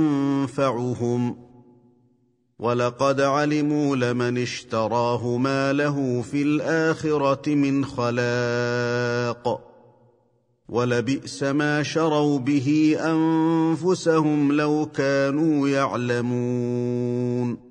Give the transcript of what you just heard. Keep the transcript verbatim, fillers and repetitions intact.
ينفعهم، ولقد علموا لمن اشتراه ما له في الآخرة من خلاق، ولبئس ما شروا به أنفسهم لو كانوا يعلمون.